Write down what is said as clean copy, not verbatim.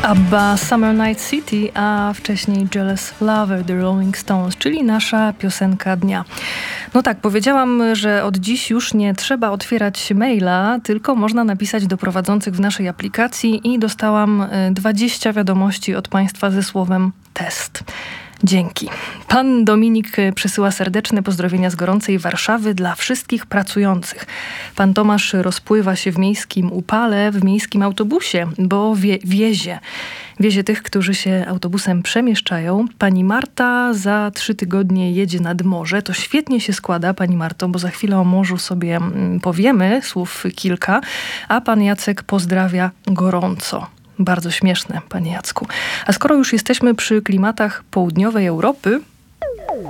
ABBA Summer Night City, a wcześniej Jealous Lover The Rolling Stones, czyli nasza piosenka dnia. No tak, powiedziałam, że od dziś już nie trzeba otwierać maila, tylko można napisać do prowadzących w naszej aplikacji i dostałam 20 wiadomości od Państwa ze słowem test. Dzięki. Pan Dominik przysyła serdeczne pozdrowienia z gorącej Warszawy dla wszystkich pracujących. Pan Tomasz rozpływa się w miejskim upale, w miejskim autobusie, bo wiezie tych, którzy się autobusem przemieszczają. Pani Marta za 3 tygodnie jedzie nad morze. To świetnie się składa, pani Marto, bo za chwilę o morzu sobie powiemy, słów kilka, a pan Jacek pozdrawia gorąco. Bardzo śmieszne, panie Jacku. A skoro już jesteśmy przy klimatach południowej Europy,